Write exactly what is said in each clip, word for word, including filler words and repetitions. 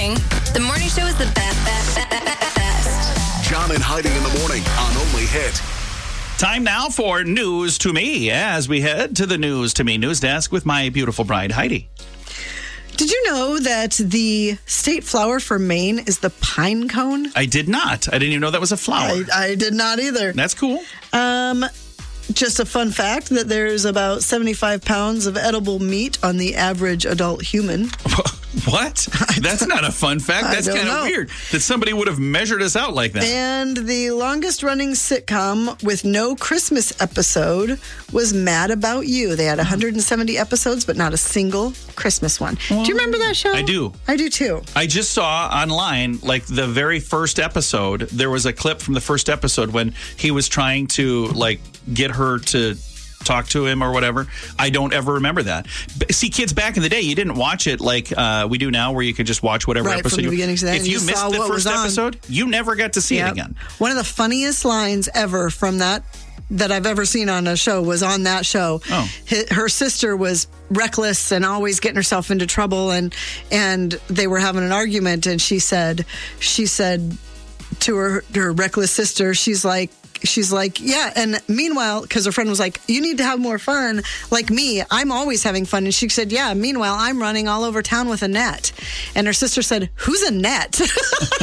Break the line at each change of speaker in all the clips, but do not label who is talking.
morning. The morning show is the best, best, best, best.
John and Heidi in the morning on Only Hit.
Time now for News to Me as we head to the News to Me news desk with my beautiful bride, Heidi.
Did you know that the state flower for Maine is the pine cone?
I did not. I didn't even know that was a flower.
I, I did not either.
That's cool.
Um, just a fun fact that there's about seventy-five pounds of edible meat on the average adult human.
What? That's not a fun fact. That's kind of weird that somebody would have measured us out like that.
And the longest running sitcom with no Christmas episode was Mad About You. They had one hundred seventy episodes, but not a single Christmas one. Do you remember that show?
I do.
I do too.
I just saw online, like the very first episode, there was a clip from the first episode when he was trying to like get her to talk to him or whatever. I don't ever remember that. See, kids, back in the day, you didn't watch it like uh, we do now, where you could just watch whatever
right,
episode.
From the
you,
beginning to the end.
If you,
you
missed the first episode, you never got to see
yep.
it again.
One of the funniest lines ever from that that I've ever seen on a show was on that show.
Oh.
Her sister was reckless and always getting herself into trouble, and and they were having an argument, and she said, she said to her her reckless sister, she's like. She's like, yeah. And meanwhile, because her friend was like, you need to have more fun like me. I'm always having fun. And she said, yeah, meanwhile, I'm running all over town with a net. And her sister said, who's a net? I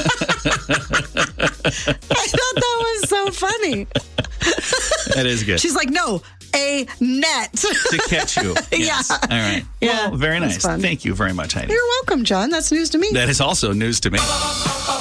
thought that was so funny.
That is good.
She's like, no, a net.
To catch you. Yes.
Yeah.
All right.
Yeah,
well, very nice.
fun.
Thank you very much, Heidi.
You're welcome, John. That's news to me.
That is also news to me.